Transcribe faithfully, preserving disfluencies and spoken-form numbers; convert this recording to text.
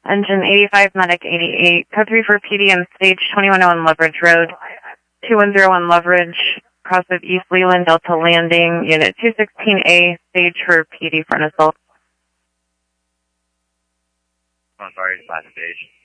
Engine eighty-five, Medic eighty-eight, code three for P D M stage twenty-one oh one Leverage Road, two one zero one Leverage, cross of East Leland Delta Landing, unit two sixteen A, stage for P D front assault. I'm sorry, last stage.